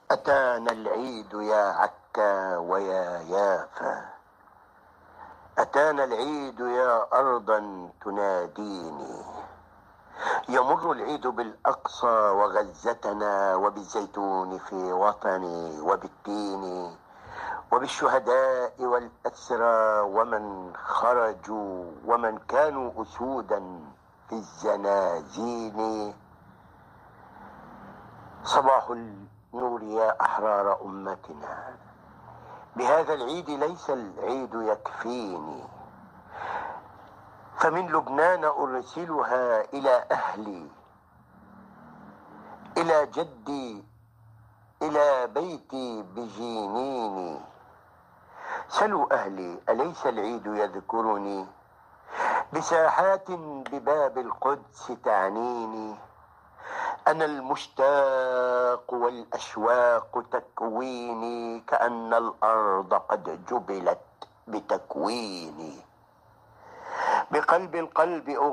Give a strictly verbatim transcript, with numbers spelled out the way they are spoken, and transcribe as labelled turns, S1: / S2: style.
S1: أتانا العيد يا عكا ويا يافا، أتانا العيد يا أرضا تناديني. يمر العيد بالأقصى وغزتنا، وبالزيتون في وطني، وبالتين، وبالشهداء والأسرى، ومن خرجوا ومن كانوا أسودا في الزنازين. صباح النور يا أحرار أمتنا، بهذا العيد ليس العيد يكفيني، فمن لبنان أرسلها إلى أهلي، إلى جدي، إلى بيتي بجنيني. سلوا أهلي أليس العيد يذكرني، بساحات بباب القدس تعنيني. أنا المشتاق والأشواق تكويني، كأن الأرض قد جبلت بتكويني. بقلب القلب